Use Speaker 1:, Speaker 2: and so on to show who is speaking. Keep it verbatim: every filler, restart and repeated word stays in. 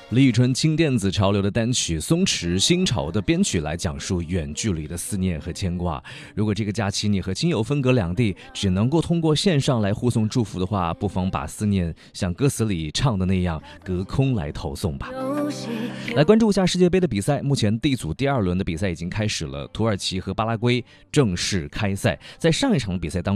Speaker 1: 李宇春轻电子潮流的单曲《松弛新潮》的编曲来讲述远距离的思念和牵挂。如果这个假期你和亲友分隔两地，只能够通过线上来互送祝福的话，不妨把思念像歌词里唱的那样隔空来投送吧。来关注一下世界杯的比赛，目前 D 组第二轮的比赛已经开始了，土耳其和巴拉圭正式开赛。在上一场比赛当中